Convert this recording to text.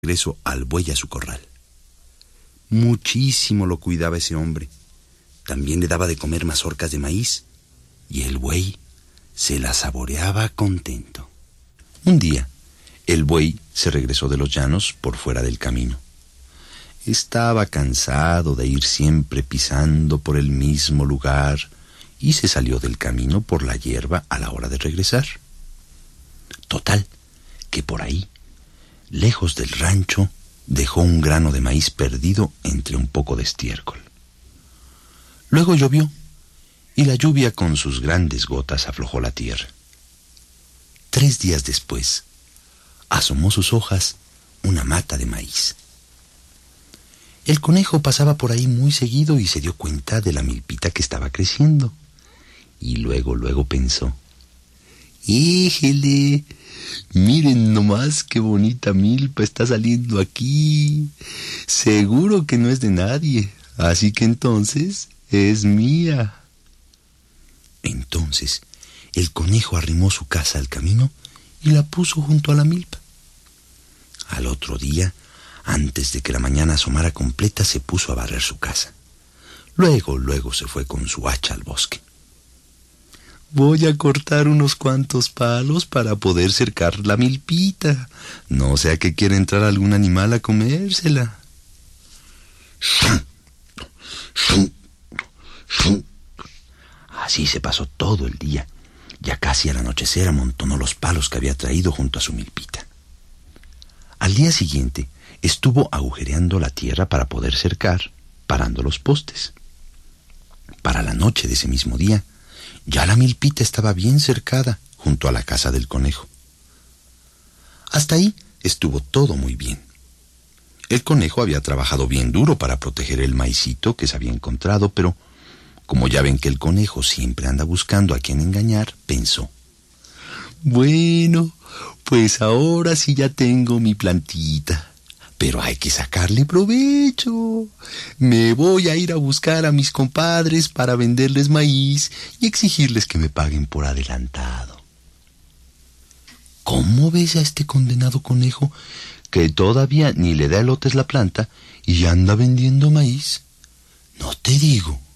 regreso al buey a su corral. Muchísimo lo cuidaba ese hombre. También le daba de comer mazorcas de maíz y el buey se las saboreaba contento. Un día, el buey se regresó de los llanos por fuera del camino. Estaba cansado de ir siempre pisando por el mismo lugar y se salió del camino por la hierba a la hora de regresar. Total, que por ahí, lejos del rancho, dejó un grano de maíz perdido entre un poco de estiércol. Luego llovió y la lluvia con sus grandes gotas aflojó la tierra. 3 días después, asomó sus hojas una mata de maíz. El conejo pasaba por ahí muy seguido y se dio cuenta de la milpita que estaba creciendo. Y luego pensó: ¡Híjele! Miren nomás qué bonita milpa está saliendo aquí. Seguro que no es de nadie, así que entonces es mía. Entonces el conejo arrimó su casa al camino y la puso junto a la milpa. Al otro día, antes de que la mañana asomara completa, se puso a barrer su casa. Luego se fue con su hacha al bosque. Voy a cortar unos cuantos palos para poder cercar la milpita. No sea que quiera entrar algún animal a comérsela. Así se pasó todo el día. Ya casi al anochecer amontonó los palos que había traído junto a su milpita. Al día siguiente estuvo agujereando la tierra para poder cercar, parando los postes. Para la noche de ese mismo día, ya la milpita estaba bien cercada junto a la casa del conejo. Hasta ahí estuvo todo muy bien. El conejo había trabajado bien duro para proteger el maicito que se había encontrado, pero como ya ven que el conejo siempre anda buscando a quien engañar, pensó: bueno, pues ahora sí ya tengo mi plantita, pero hay que sacarle provecho. Me voy a ir a buscar a mis compadres para venderles maíz y exigirles que me paguen por adelantado. ¿Cómo ves a este condenado conejo que todavía ni le da elotes la planta y ya anda vendiendo maíz? No te digo